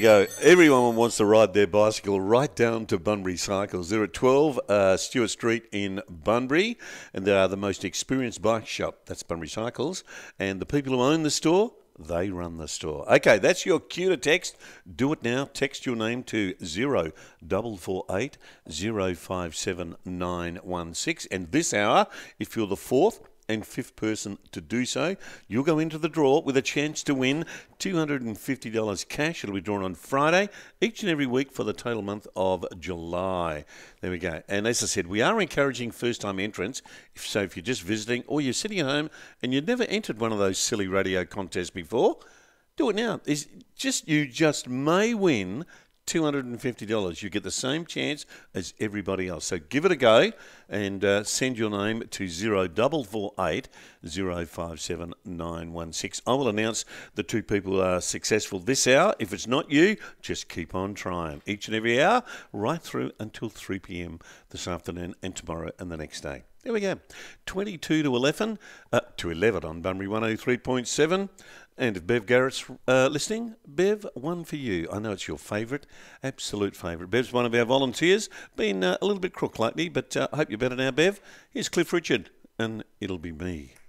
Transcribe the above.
Go. Everyone wants to ride their bicycle right down to Bunbury Cycles. They're at 12 Stewart Street in Bunbury, and they are the most experienced bike shop. That's Bunbury Cycles. And the people who own the store, they run the store. Okay, that's your cue to text. Do it now. Text your name to 0448 057 916. And this hour, if you're the fourth and fifth person to do so, you'll go into the draw with a chance to win $250 cash. It'll be drawn on Friday each and every week for the total month of July. There we go. And as I said, we are encouraging first-time entrants. If you're just visiting or you're sitting at home and you've never entered one of those silly radio contests before, do it now. You just may win $250. You get the same chance as everybody else. So give it a go and send your name to 0448 057 916. I will announce the two people who are successful this hour. If it's not you, just keep on trying. Each and every hour, right through until 3 p.m. this afternoon and tomorrow and the next day. There we go. 22 to 11 on Bunbury 103.7. And if Bev Garrett's listening, Bev, one for you. I know it's your favourite, absolute favourite. Bev's one of our volunteers. Been a little bit crook lately, but I hope you're better now, Bev. Here's Cliff Richard, and it'll be me.